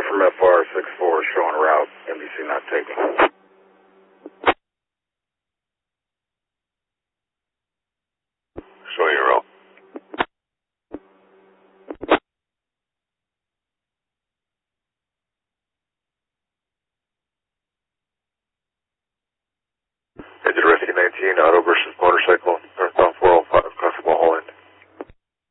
from FR64 showing route, NBC not taking. Show your route. Engine Rescue 19, auto versus motorcycle.